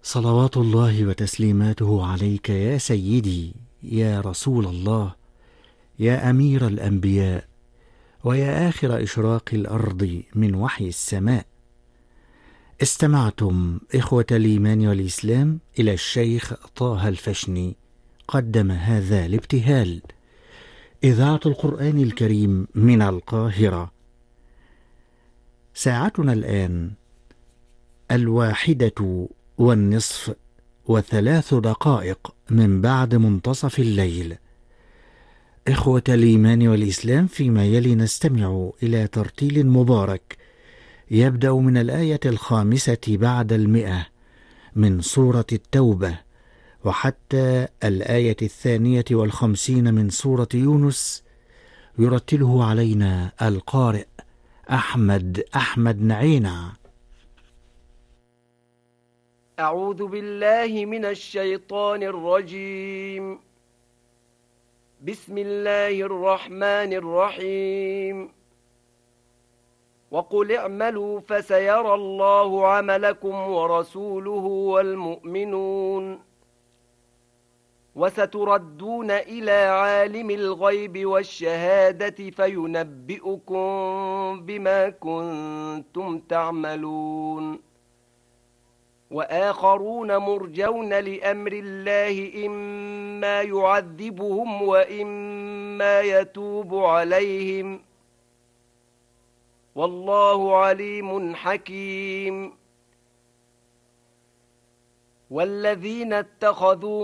صلوات الله وتسليماته عليك يا سيدي، يا رسول الله، يا أمير الأنبياء، ويا آخر إشراق الأرض من وحي السماء. استمعتم إخوة الإيمان والإسلام إلى الشيخ طه الفشني قدم هذا الابتهال. إذاعة القرآن الكريم من القاهرة. ساعتنا الآن 1:03 من بعد منتصف الليل. إخوة الإيمان والإسلام، فيما يلي نستمع إلى ترتيل مبارك يبدأ من الآية 5 بعد 100 من سورة التوبة وحتى الآية 52 من سورة يونس، يرتله علينا القارئ أحمد نعينة. أعوذ بالله من الشيطان الرجيم. بسم الله الرحمن الرحيم. وقل اعملوا فسيرى الله عملكم ورسوله والمؤمنون وستردون إلى عالم الغيب والشهادة فينبئكم بما كنتم تعملون. وآخرون مرجون لأمر الله إما يعذبهم وإما يتوب عليهم، والله عليم حكيم. والذين اتخذوا